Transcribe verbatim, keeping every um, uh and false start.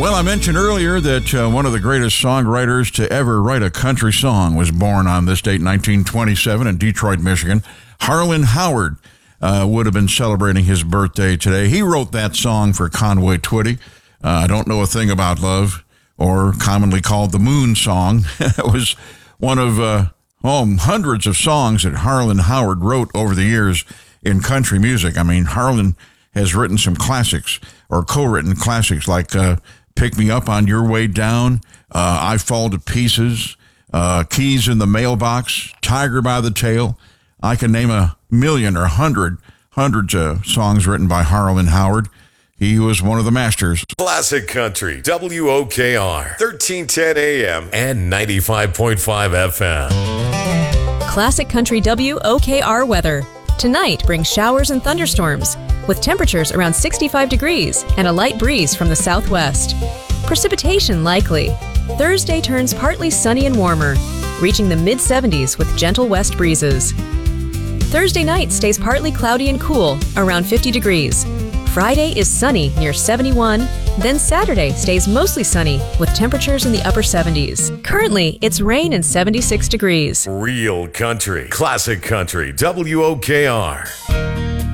Well, I mentioned earlier that uh, one of the greatest songwriters to ever write a country song was born on this date, nineteen twenty-seven, in Detroit, Michigan. Harlan Howard uh, would have been celebrating his birthday today. He wrote that song for Conway Twitty. Uh, I Don't Know a Thing About Love, or commonly called the Moon Song. It was one of uh, oh, hundreds of songs that Harlan Howard wrote over the years in country music. I mean, Harlan has written some classics, or co-written classics like uh, Pick Me Up on Your Way Down, uh, I Fall to Pieces, uh, Keys in the Mailbox, Tiger by the Tail. I can name a million or hundred, hundreds of songs written by Harlan Howard. He was one of the masters. Classic Country, W O K R, thirteen ten A M and ninety-five point five F M. Classic Country W O K R weather. Tonight brings showers and thunderstorms, with temperatures around sixty-five degrees and a light breeze from the southwest. Precipitation likely. Thursday turns partly sunny and warmer, reaching the mid seventies with gentle west breezes. Thursday night stays partly cloudy and cool, around fifty degrees. Friday is sunny near seventy-one, then Saturday stays mostly sunny with temperatures in the upper seventies. Currently, it's rain and seventy-six degrees. Real country, classic country, W O K R.